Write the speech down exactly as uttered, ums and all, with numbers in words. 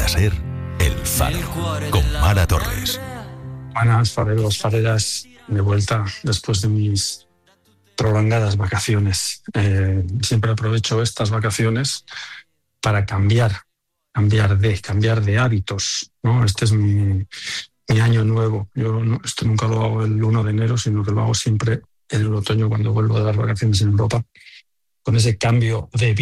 vuelve a ser El Faro, con Mara Torres. Buenas, fareros, fareras, de vuelta después de mis prolongadas vacaciones. Eh, siempre aprovecho estas vacaciones para cambiar, cambiar de, cambiar de hábitos, ¿no? Este es mi, mi año nuevo. Yo no, esto nunca lo hago el uno de enero, sino que lo hago siempre en el otoño cuando vuelvo de las vacaciones en Europa, con ese cambio de vida.